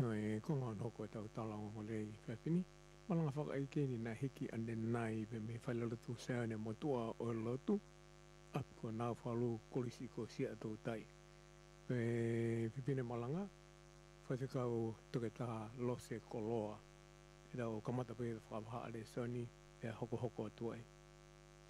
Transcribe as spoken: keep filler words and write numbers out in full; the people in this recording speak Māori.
e konga on hoko e tau talango o lei whapini. Malanga whaka i keni na hiki ane nai pe me whailalotu sao ne motua o lotu. Ap ko nau whalu kolisi ko sia tau tai. Pe pipine malanga, whaitikau toke taha lose koloa. E tau kamata pe whakawaha ale soni e hoko hoko atuai.